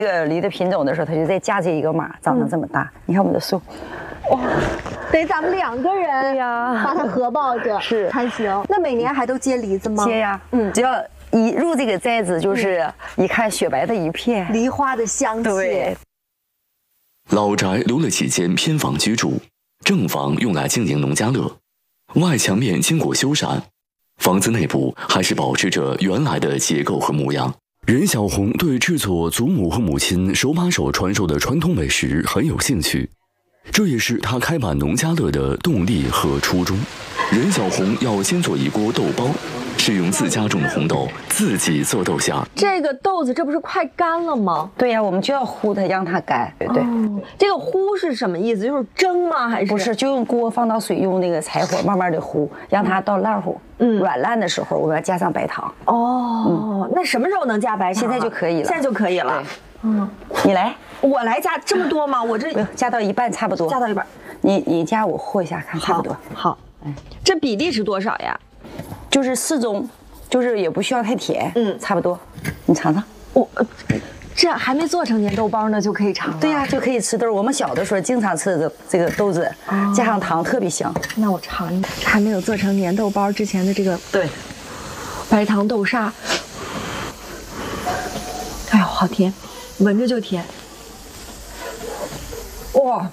这个梨的品种的时候，它就再嫁接一个马，长成这么大。你看我们的树， 哇，得咱们2个人对呀， 把它合抱着是才行。那每年还都结梨子吗？ 结呀，只要一入这个寨子，就是一看雪白的一片， 梨花的香气。 对。 老宅留了几间偏房居住，正房用来经营农家乐，外墙面经过修缮，房子内部还是保持着原来的结构和模样。任小红对制作祖母和母亲手把手传授的传统美食很有兴趣，这也是她开办农家乐的动力和初衷。任小红要先做一锅豆包，是用自家种的红豆自己做豆馅儿。 这个豆子这不是快干了吗？ 对呀，我们就要烀它，让它干。对对。 这个烀是什么意思？就是蒸吗？还是不是？就用锅放到水，用那个柴火慢慢的烀，让它到烂乎。软烂的时候，我们要加上白糖。 哦，那什么时候能加白糖？ 现在就可以了。 现在就可以了。 你来， 我来加这么多吗？我这加到一半差不多。 加到一半。 你加我和一下，看差不多。 好。这比例是多少呀？ 就是适中，就是也不需要太甜。差不多。你尝尝。 这还没做成粘豆包呢，就可以尝了。 对呀，就可以吃豆。我们小的时候经常吃的这个豆子，加上糖特别香。 那我尝一下，还没有做成粘豆包之前的这个白糖豆沙。哎呦，好甜，闻着就甜。哇，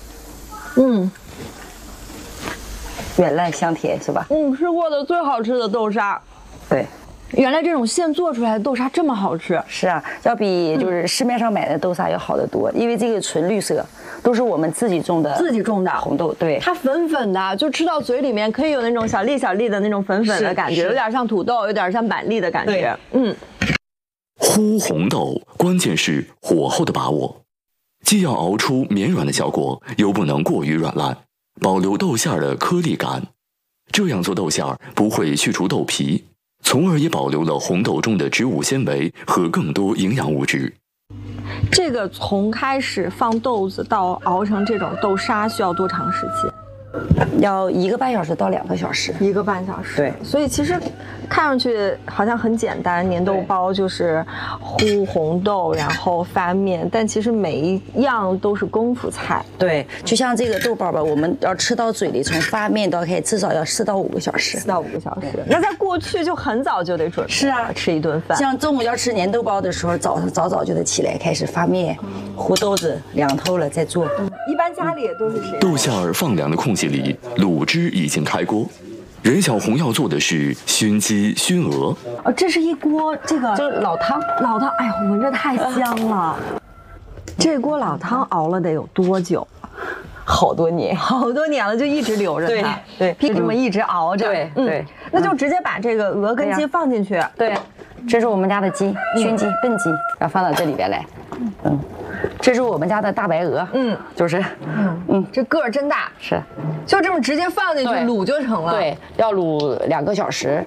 软烂香甜是吧？ 吃过的最好吃的豆沙。 对。 原来这种现做出来的豆沙这么好吃。 是啊，要比就是市面上买的豆沙要好得多，因为这个纯绿色，都是我们自己种的红豆。对， 它粉粉的，就吃到嘴里面可以有那种小粒小粒的那种粉粉的感觉，有点像土豆，有点像板栗的感觉。 烀红豆关键是火候的把握，既要熬出绵软的效果，又不能过于软烂，保留豆馅的颗粒感。这样做豆馅不会去除豆皮，从而也保留了红豆中的植物纤维和更多营养物质。 这个从开始放豆子到熬成这种豆沙需要多长时间？ 要1个半小时到2个小时。 1个半小时。 对， 所以其实看上去好像很简单，粘豆包就是烀红豆，然后发面，但其实每一样都是功夫菜。 对，就像这个豆包吧，我们要吃到嘴里，从发面到开，至少要4到5个小时。 4到5个小时。那在过去就很早就得准备。 是啊， 吃一顿饭。 像中午要吃粘豆包的时候，早就得起来开始发面，烀豆子凉透了再做。 一般家里也都是谁？ 豆馅放凉的空隙里，卤汁已经开锅。任小红要做的是熏鸡、熏鹅。 这是一锅就是老汤。 哎呦，闻着太香了。这锅老汤熬了得有多久？ 好多年了，就一直留着它。 对， 就这么一直熬着。 对， 那就直接把这个鹅跟鸡放进去。 对，这是我们家的鸡，熏鸡、笨鸡，要放到这里边来。这是我们家的大白鹅。就是这个儿真大。 是， 就这么直接放进去卤就成了。 对，要卤2个小时。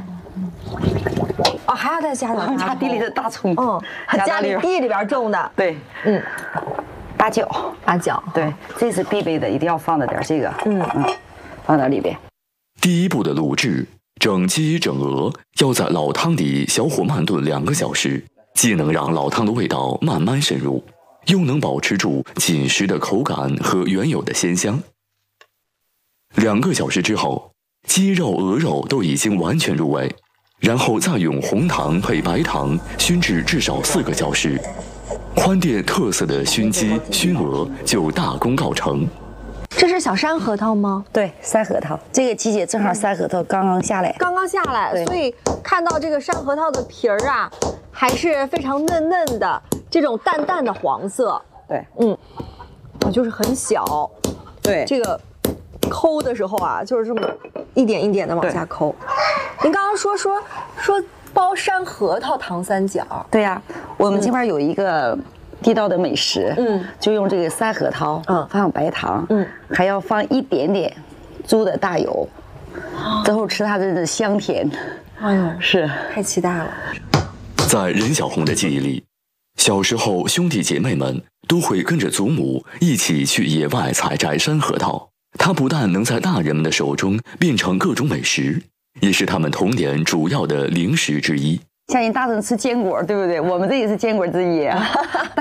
还要再加点加地里的大葱。 家里地里边种的。 对，八角， 对， 这是必备的，一定要放的点这个。放到里边。 第一步的卤制，整鸡整鹅要在老汤里小火慢炖2个小时，既能让老汤的味道慢慢渗入，又能保持住紧实的口感和原有的鲜香。2个小时之后，鸡肉、鹅肉都已经完全入味，然后再用红糖配白糖熏制至少4个小时，宽店特色的熏鸡、熏鹅就大功告成。 这是小山核桃吗？ 对，山核桃。这个季节正好山核桃刚刚下来， 所以看到这个山核桃的皮儿啊，还是非常嫩嫩的，这种淡淡的黄色。 对， 就是很小。 对， 这个抠的时候啊，就是这么一点一点的往下抠。您刚刚说包山核桃糖三角。 对呀，我们这边有一个地道的美食，就用这个山核桃，放白糖，还要放一点点猪的大油，之后吃它的香甜。 哎呦， 是太期待了。 在任小红的记忆里，小时候兄弟姐妹们都会跟着祖母一起去野外采摘山核桃。它不但能在大人们的手中变成各种美食，也是他们童年主要的零食之一。 像人大人吃坚果，对不对？我们这也是坚果之一。